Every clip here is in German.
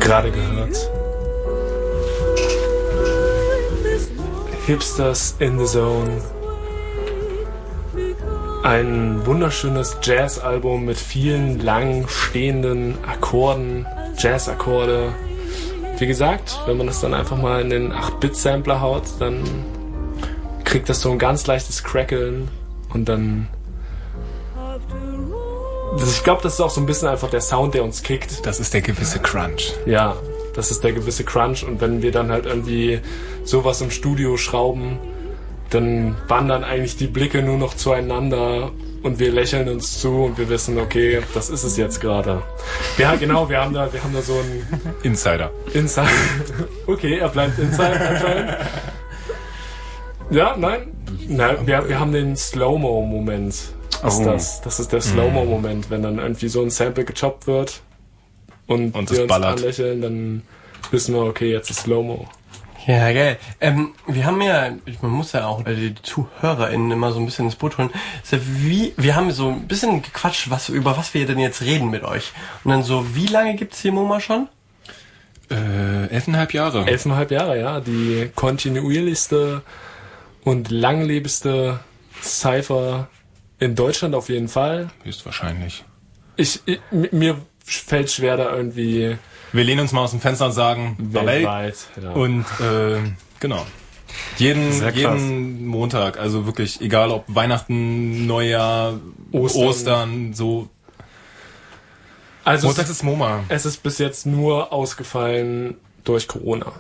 Gerade gehört. Hipsters in the Zone. Ein wunderschönes Jazz-Album mit vielen lang stehenden Akkorden, Jazz-Akkorde. Wie gesagt, wenn man das dann einfach mal in den 8-Bit-Sampler haut, dann kriegt das so ein ganz leichtes Crackeln und dann... Ich glaube, das ist auch so ein bisschen einfach der Sound, der uns kickt. Das ist der gewisse Crunch. Ja, das ist der gewisse Crunch. Und wenn wir dann halt irgendwie sowas im Studio schrauben, dann wandern eigentlich die Blicke nur noch zueinander und wir lächeln uns zu und wir wissen, okay, das ist es jetzt gerade. Ja, genau, wir haben da so einen... Insider. Okay, er bleibt Insider anscheinend. Ja, nein, wir haben den Slow-Mo-Moment. Das ist der Slow-Mo-Moment, wenn dann irgendwie so ein Sample gechoppt wird und wir uns anlächeln, dann wissen wir, okay, jetzt ist Slow-Mo. Ja, geil. Wir haben ja, man muss ja auch die ZuhörerInnen immer so ein bisschen ins Boot holen. Wir haben so ein bisschen gequatscht, über was wir denn jetzt reden mit euch. Und dann so, wie lange gibt's die MoMA schon? 11,5 Jahre. 11,5 Jahre, ja. Die kontinuierlichste und langlebigste Cypher in Deutschland auf jeden Fall. Höchstwahrscheinlich. Mir fällt schwer da irgendwie... Wir lehnen uns mal aus dem Fenster und sagen, weltweit. Ja. Und genau. Jeden Montag, also wirklich, egal ob Weihnachten, Neujahr, Ostern so. Also Montag ist MoMA. Es ist bis jetzt nur ausgefallen durch Corona.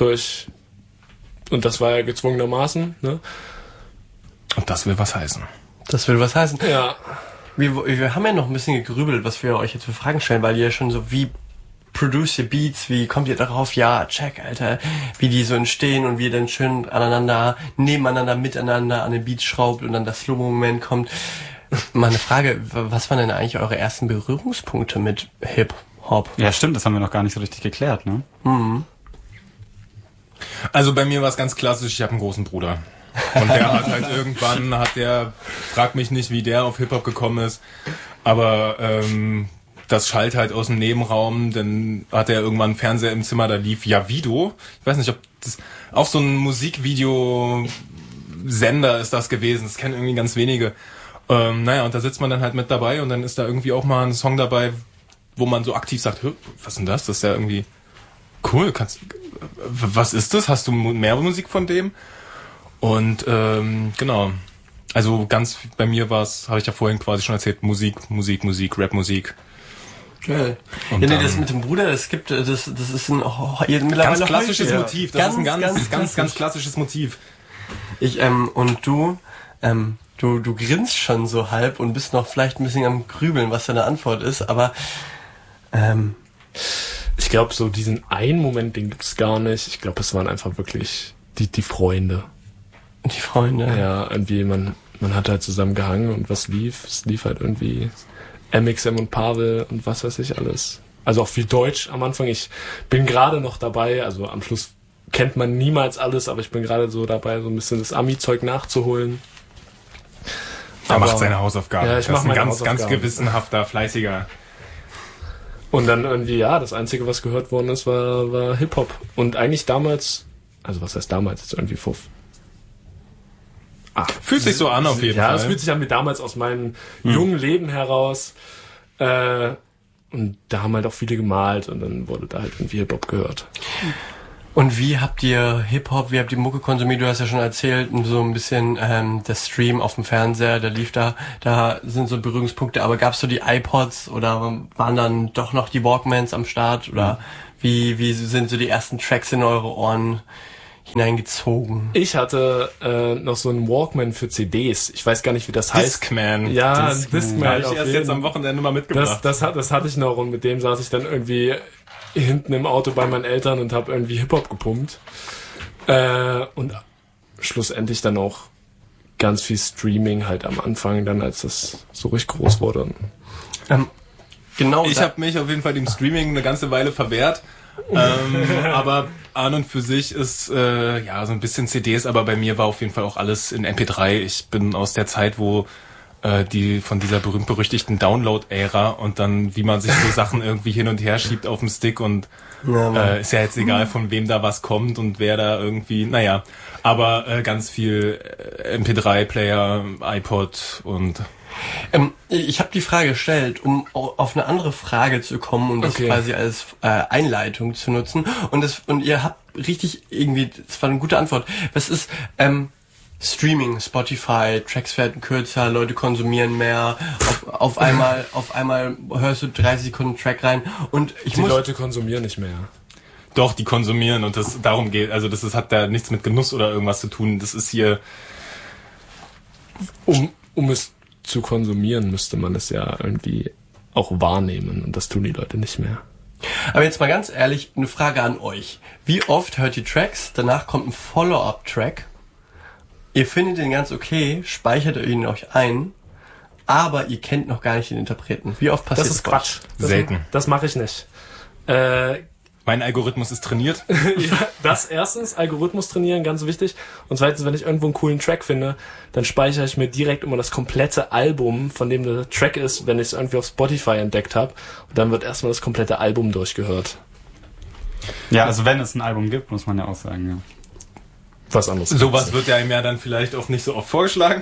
Und das war ja gezwungenermaßen, ne? Und das will was heißen. Ja. Wir haben ja noch ein bisschen gegrübelt, was wir euch jetzt für Fragen stellen, weil ihr schon so wie produce your beats, wie kommt ihr darauf? Ja, check, Alter, wie die so entstehen und wie ihr dann schön nebeneinander, miteinander an den Beats schraubt und dann das Slow-Moment kommt. Mal eine Frage, was waren denn eigentlich eure ersten Berührungspunkte mit Hip-Hop? Ja, stimmt, das haben wir noch gar nicht so richtig geklärt, ne? Mhm. Also bei mir war es ganz klassisch, ich habe einen großen Bruder. Und der hat halt irgendwann, frag mich nicht, wie der auf Hip-Hop gekommen ist, aber das schallt halt aus dem Nebenraum, dann hat er irgendwann einen Fernseher im Zimmer, da lief Javido. Ich weiß nicht, ob das auch so ein Musikvideo-Sender ist das gewesen, das kennen irgendwie ganz wenige. Und da sitzt man dann halt mit dabei und dann ist da irgendwie auch mal ein Song dabei, wo man so aktiv sagt, was ist denn das? Das ist ja irgendwie cool, was ist das? Hast du mehr Musik von dem? Und genau, also ganz bei mir war es, habe ich ja vorhin quasi schon erzählt, Musik, Rap-Musik. Geil. Ja, das mit dem Bruder, das ist mittlerweile ganz klassisches heute, Motiv. Das ist ein ganz klassisches Motiv. Und du grinst schon so halb und bist noch vielleicht ein bisschen am Grübeln, was deine Antwort ist, aber ich glaube, so diesen einen Moment, den gibt's gar nicht. Ich glaube, es waren einfach wirklich die Freunde. Die Freunde? Ja, irgendwie, man hat halt zusammen gehangen und was lief? Es lief halt irgendwie MXM und Pavel und was weiß ich alles. Also auch viel Deutsch am Anfang. Ich bin gerade noch dabei, also am Schluss kennt man niemals alles, aber ich bin gerade so dabei, so ein bisschen das Ami-Zeug nachzuholen. Er macht seine Hausaufgaben. Ja, ich mache meine ganz Hausaufgaben. Ganz gewissenhafter, fleißiger. Und dann irgendwie, ja, das Einzige, was gehört worden ist, war Hip-Hop. Und eigentlich damals, also was heißt damals, jetzt irgendwie fühlt sich so an auf jeden Fall. Ja, es fühlt sich an wie damals aus meinem jungen Leben heraus. Und da haben halt auch viele gemalt und dann wurde da halt irgendwie Hip-Hop gehört. Und wie habt ihr Mucke konsumiert? Du hast ja schon erzählt, so ein bisschen der Stream auf dem Fernseher, der lief da sind so Berührungspunkte, aber gab's so die iPods oder waren dann doch noch die Walkmans am Start? Oder wie sind so die ersten Tracks in eure Ohren hineingezogen? Ich hatte noch so einen Walkman für CDs. Ich weiß gar nicht, wie das heißt. Discman. Ja, Discman. Habe ich erst jetzt am Wochenende mal mitgebracht. Das hatte ich noch und mit dem saß ich dann irgendwie hinten im Auto bei meinen Eltern und habe irgendwie Hip-Hop gepumpt. Und schlussendlich dann auch ganz viel Streaming halt am Anfang, dann als das so richtig groß wurde. Genau. Ich habe mich auf jeden Fall dem Streaming eine ganze Weile verwehrt. Aber an und für sich ist so ein bisschen CDs, aber bei mir war auf jeden Fall auch alles in MP3. Ich bin aus der Zeit, wo die von dieser berühmt-berüchtigten Download-Ära und dann, wie man sich so Sachen irgendwie hin und her schiebt auf dem Stick und ist ja jetzt egal, von wem da was kommt und wer da irgendwie, naja, aber ganz viel MP3-Player, iPod und... Ich habe die Frage gestellt, um auf eine andere Frage zu kommen und das quasi als Einleitung zu nutzen. Und ihr habt richtig irgendwie, das war eine gute Antwort. Was ist Streaming, Spotify, Tracks werden kürzer, Leute konsumieren mehr, auf einmal hörst du 30 Sekunden Track rein und die Leute konsumieren nicht mehr. Doch, die konsumieren und das darum geht, also das hat da nichts mit Genuss oder irgendwas zu tun. Das ist hier um es zu konsumieren, müsste man es ja irgendwie auch wahrnehmen und das tun die Leute nicht mehr. Aber jetzt mal ganz ehrlich, eine Frage an euch. Wie oft hört ihr Tracks, danach kommt ein Follow-up-Track, ihr findet den ganz okay, speichert ihn euch ein, aber ihr kennt noch gar nicht den Interpreten. Wie oft passiert das? Das ist Quatsch. Selten. Das mache ich nicht. Mein Algorithmus ist trainiert. Ja, das erstens, Algorithmus trainieren, ganz wichtig. Und zweitens, wenn ich irgendwo einen coolen Track finde, dann speichere ich mir direkt immer das komplette Album, von dem der Track ist, wenn ich es irgendwie auf Spotify entdeckt habe. Und dann wird erstmal das komplette Album durchgehört. Ja, also wenn es ein Album gibt, muss man ja auch sagen, ja. Was anderes. Sowas wird ja einem ja dann vielleicht auch nicht so oft vorgeschlagen.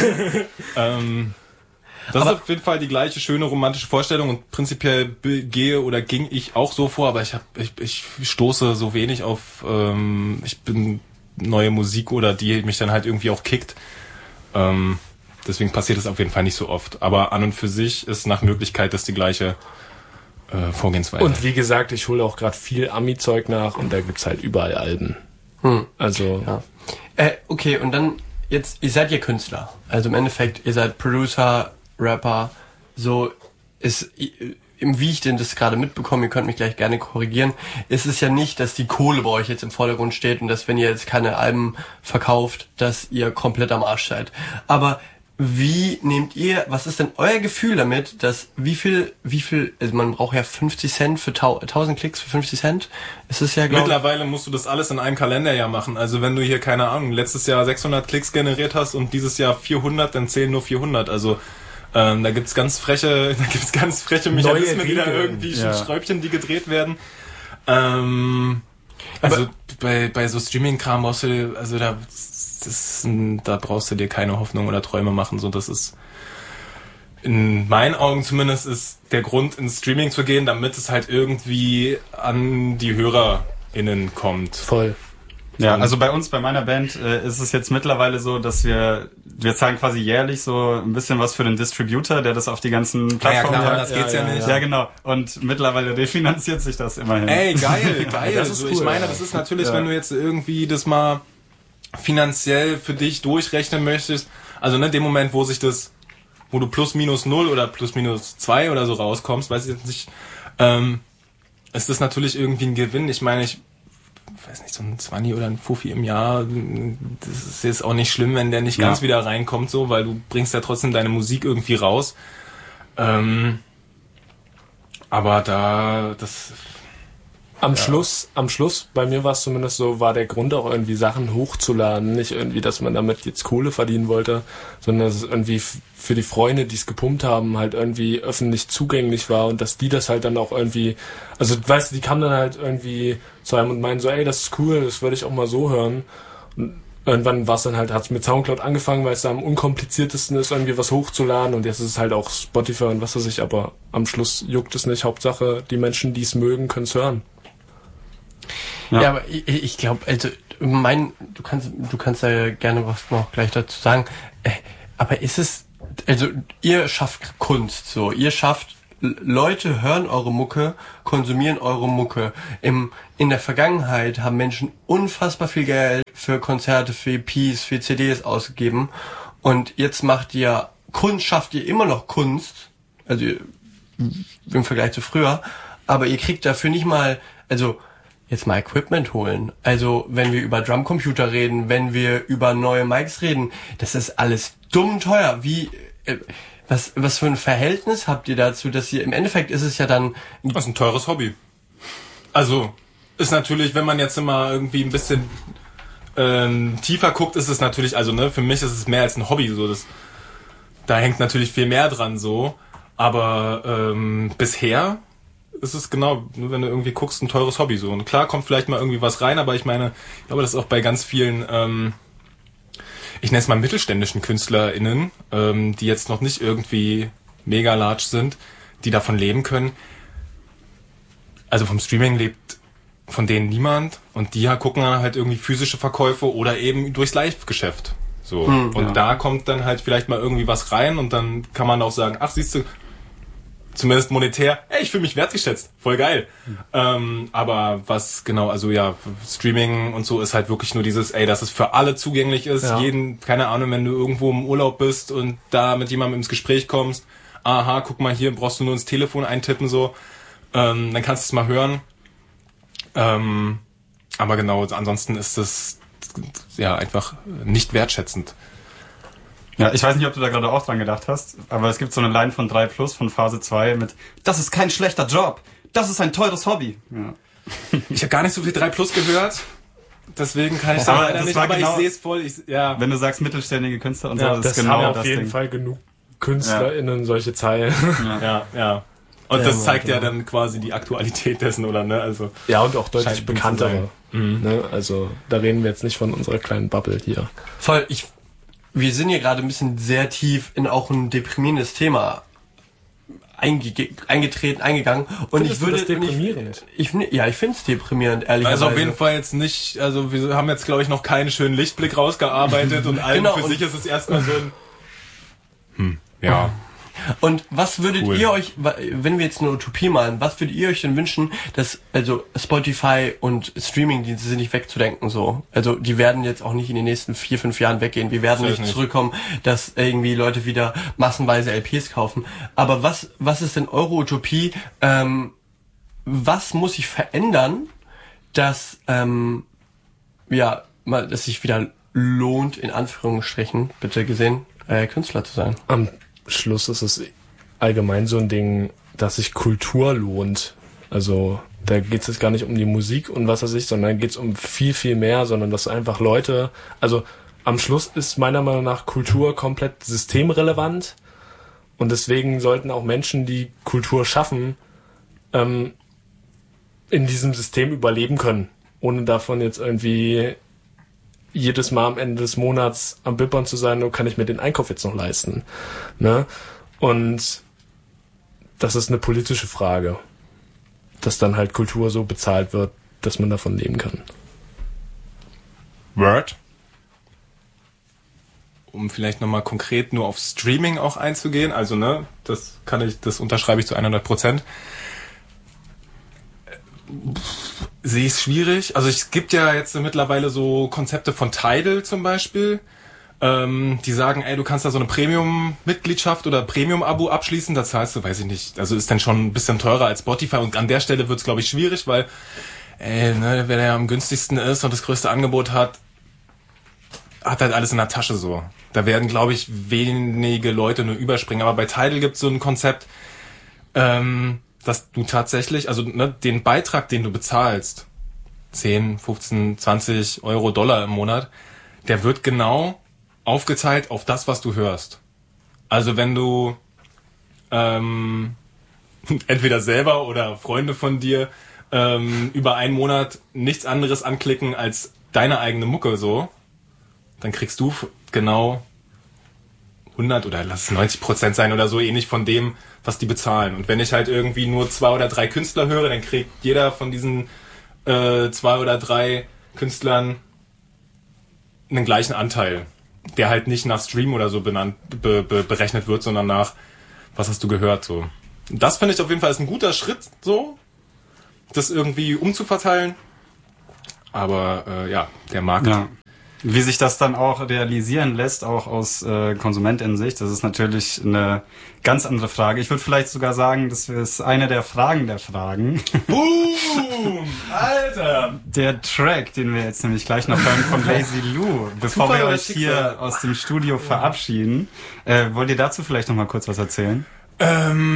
Das ist auf jeden Fall die gleiche schöne romantische Vorstellung und prinzipiell ging ich auch so vor, aber ich stoße so wenig auf ich bin neue Musik oder die mich dann halt irgendwie auch kickt. Deswegen passiert das auf jeden Fall nicht so oft. Aber an und für sich ist nach Möglichkeit das die gleiche Vorgehensweise. Und wie gesagt, ich hole auch gerade viel Ami-Zeug nach und da gibt's halt überall Alben. Also ja. Okay, und dann jetzt, ihr seid ja Künstler. Also im Endeffekt, ihr seid Producer, Rapper. So ist, wie ich denn das gerade mitbekomme, ihr könnt mich gleich gerne korrigieren, ist es ja nicht, dass die Kohle bei euch jetzt im Vordergrund steht und dass, wenn ihr jetzt keine Alben verkauft, dass ihr komplett am Arsch seid. Aber wie nehmt ihr, was ist denn euer Gefühl damit, dass wie viel, also man braucht ja 50 Cent für 1000 Klicks für 50 Cent? Ist es ja, glaube ich. Mittlerweile musst du das alles in einem Kalenderjahr machen. Also wenn du hier, keine Ahnung, letztes Jahr 600 Klicks generiert hast und dieses Jahr 400, dann zählen nur 400. Also da gibt's ganz freche Mechanismen, die da irgendwie Schräubchen, die gedreht werden. Also bei so Streaming-Kram brauchst du, also da brauchst du dir keine Hoffnung oder Träume machen. So, das ist in meinen Augen zumindest ist der Grund, ins Streaming zu gehen, damit es halt irgendwie an die HörerInnen kommt. Voll. Ja, also bei uns, bei meiner Band, ist es jetzt mittlerweile so, dass wir zahlen quasi jährlich so ein bisschen was für den Distributor, der das auf die ganzen Plattformen hat. Das geht's ja nicht. Ja, genau. Und mittlerweile refinanziert sich das immerhin. Ey, geil. Das ist cool. Ich meine, das ist natürlich, wenn du jetzt irgendwie das mal finanziell für dich durchrechnen möchtest, also in dem Moment, wo du plus minus 0 oder plus minus 2 oder so rauskommst, weiß ich jetzt nicht, ist das natürlich irgendwie ein Gewinn. Ich meine, ich weiß nicht, so ein 20 oder ein Fuffi im Jahr, das ist jetzt auch nicht schlimm, wenn der nicht ganz wieder reinkommt, so, weil du bringst ja trotzdem deine Musik irgendwie raus. Aber Am Schluss, bei mir war es zumindest so, war der Grund auch irgendwie Sachen hochzuladen. Nicht irgendwie, dass man damit jetzt Kohle verdienen wollte, sondern dass es irgendwie für die Freunde, die es gepumpt haben, halt irgendwie öffentlich zugänglich war und dass die das halt dann auch irgendwie, also weißt du, die kamen dann halt irgendwie zu einem und meinen so, ey, das ist cool, das würde ich auch mal so hören. Und irgendwann war es dann halt, hat es mit Soundcloud angefangen, weil es da am unkompliziertesten ist, irgendwie was hochzuladen und jetzt ist es halt auch Spotify und was weiß ich, aber am Schluss juckt es nicht. Hauptsache, die Menschen, die es mögen, können es hören. Ja, aber ich glaube, also du kannst ja gerne was noch gleich dazu sagen. Aber ist es, also ihr schafft Kunst, so, ihr schafft, Leute hören eure Mucke, konsumieren eure Mucke. In der Vergangenheit haben Menschen unfassbar viel Geld für Konzerte, für EPs, für CDs ausgegeben und jetzt schafft ihr immer noch Kunst, also im Vergleich zu früher, aber ihr kriegt dafür nicht mal, also jetzt mal Equipment holen. Also wenn wir über Drumcomputer reden, wenn wir über neue Mics reden, das ist alles dumm teuer. Was für ein Verhältnis habt ihr dazu, dass ihr, im Endeffekt ist es ja dann... Das ist ein teures Hobby. Also ist natürlich, wenn man jetzt immer irgendwie ein bisschen tiefer guckt, ist es natürlich, also für mich ist es mehr als ein Hobby. So, da hängt natürlich viel mehr dran so, aber bisher ist es genau, wenn du irgendwie guckst, ein teures Hobby so. Und klar kommt vielleicht mal irgendwie was rein, aber ich meine, ich glaube, das ist auch bei ganz vielen, ich nenne es mal mittelständischen KünstlerInnen, die jetzt noch nicht irgendwie mega large sind, die davon leben können. Also vom Streaming lebt von denen niemand und die gucken dann halt irgendwie physische Verkäufe oder eben durchs Live-Geschäft. So. Und da kommt dann halt vielleicht mal irgendwie was rein und dann kann man auch sagen, ach siehst du, zumindest monetär, ey, ich fühle mich wertgeschätzt, voll geil. Aber was genau, also ja, Streaming und so ist halt wirklich nur dieses, ey, dass es für alle zugänglich ist, jeden, keine Ahnung, wenn du irgendwo im Urlaub bist und da mit jemandem ins Gespräch kommst, aha, guck mal hier, brauchst du nur ins Telefon eintippen, so, dann kannst du es mal hören. Aber genau, ansonsten ist es ja einfach nicht wertschätzend. Ja, ich weiß nicht, ob du da gerade auch dran gedacht hast, aber es gibt so eine Line von 3+ von Phase 2 mit „Das ist kein schlechter Job, das ist ein teures Hobby". Ja. Ich habe gar nicht so viel 3+ gehört, deswegen kann ich sagen, leider nicht, aber genau, ich sehe es voll. Wenn du sagst mittelständige Künstler und so, das ist genau haben das auf jeden Ding. Fall genug KünstlerInnen solche Zeilen. Ja. Und das zeigt ja dann quasi die Aktualität dessen, oder ne? Also ja, und auch deutlich bekanntere. Ne? Also da reden wir jetzt nicht von unserer kleinen Bubble hier. Voll, wir sind hier gerade ein bisschen sehr tief in auch ein deprimierendes Thema eingegangen. Und Findest ich würde das deprimierend? Ich finde es deprimierend, ehrlicherweise. Also auf jeden Fall jetzt nicht, also wir haben jetzt glaube ich noch keinen schönen Lichtblick rausgearbeitet und allen für sich ist es erstmal so ein Und was würdet ihr euch, wenn wir jetzt eine Utopie malen, was würdet ihr euch denn wünschen, dass, also Spotify und Streamingdienste sind nicht wegzudenken so. Also die werden jetzt auch nicht in den nächsten 4-5 Jahren weggehen. Wir werden nicht zurückkommen, dass irgendwie Leute wieder massenweise LPs kaufen. Aber was ist denn eure Utopie? Was muss sich verändern, dass, dass sich wieder lohnt, in Anführungsstrichen, bitte gesehen, Künstler zu sein? Am Schluss ist es allgemein so ein Ding, dass sich Kultur lohnt. Also da geht es jetzt gar nicht um die Musik und was weiß ich, sondern geht es um viel, viel mehr, sondern dass einfach Leute, also am Schluss ist meiner Meinung nach Kultur komplett systemrelevant und deswegen sollten auch Menschen, die Kultur schaffen, in diesem System überleben können, ohne davon jetzt irgendwie jedes Mal am Ende des Monats am Bippern zu sein, nur kann ich mir den Einkauf jetzt noch leisten. Ne? Und das ist eine politische Frage, dass dann halt Kultur so bezahlt wird, dass man davon leben kann. Word. Um vielleicht nochmal konkret nur auf Streaming auch einzugehen, also ne, das unterschreibe ich zu 100%. Sehe ich es schwierig. Also es gibt ja jetzt mittlerweile so Konzepte von Tidal zum Beispiel, die sagen, ey, du kannst da so eine Premium-Mitgliedschaft oder Premium-Abo abschließen, da zahlst du, weiß ich nicht, also ist dann schon ein bisschen teurer als Spotify und an der Stelle wird es, glaube ich, schwierig, weil wer der am günstigsten ist und das größte Angebot hat halt alles in der Tasche so. Da werden, glaube ich, wenige Leute nur überspringen, aber bei Tidal gibt es so ein Konzept, dass du tatsächlich, also ne, den Beitrag, den du bezahlst, 10, 15, 20 Euro, Dollar im Monat, der wird genau aufgeteilt auf das, was du hörst. Also wenn du entweder selber oder Freunde von dir über einen Monat nichts anderes anklicken als deine eigene Mucke so, dann kriegst du genau 100 oder lass es 90% sein oder so ähnlich von dem, was die bezahlen. Und wenn ich halt irgendwie nur 2 oder 3 Künstler höre, dann kriegt jeder von diesen 2 oder 3 Künstlern einen gleichen Anteil, der halt nicht nach Stream oder so berechnet wird, sondern nach, was hast du gehört, so. Und das finde ich auf jeden Fall ist ein guter Schritt, so, das irgendwie umzuverteilen. Aber der Markt. Ja. Wie sich das dann auch realisieren lässt, auch aus KonsumentInnen-Sicht, das ist natürlich eine ganz andere Frage. Ich würde vielleicht sogar sagen, das ist eine der Fragen der Fragen. Boom! Alter! Der Track, den wir jetzt nämlich gleich noch hören von Lazy Lou, bevor wir euch hier aus dem Studio verabschieden. Wollt ihr dazu vielleicht noch mal kurz was erzählen?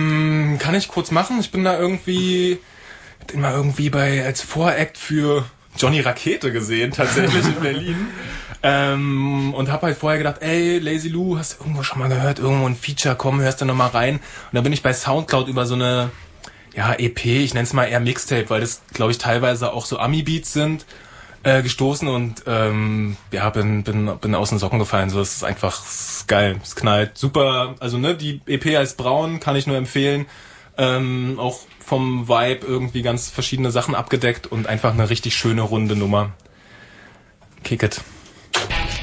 Kann ich kurz machen? Ich bin da irgendwie als Voract für Johnny Rakete gesehen, tatsächlich in Berlin. Und hab halt vorher gedacht, ey, Lazy Lou, hast du irgendwo schon mal gehört, irgendwo ein Feature, komm, hörst du noch mal rein. Und dann bin ich bei Soundcloud über so eine, EP, ich nenn's mal eher Mixtape, weil das, glaube ich, teilweise auch so Ami-Beats sind, gestoßen und, bin aus den Socken gefallen. So, es ist einfach geil, es knallt. Super, also, die EP heißt Braun, kann ich nur empfehlen. Auch vom Vibe irgendwie ganz verschiedene Sachen abgedeckt und einfach eine richtig schöne, runde Nummer. Kick it.